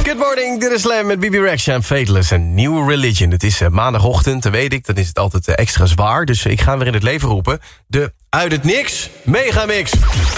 Good morning, dit is Slam met Bibi Rexha en Fateless en New Religion. Het is maandagochtend, dat weet ik, dan is het altijd extra zwaar. Dus ik ga weer in het leven roepen. De Uit het Niks Megamix.